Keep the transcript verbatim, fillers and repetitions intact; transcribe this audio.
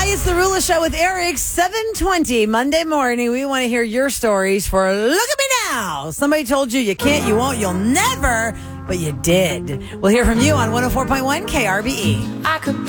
Hey, it's the Rula Show with Eric, seven twenty, Monday morning. We want to hear your stories for Look at Me Now. Somebody told you you can't, you won't, you'll never, but you did. We'll hear from you on one oh four point one K R B E. I could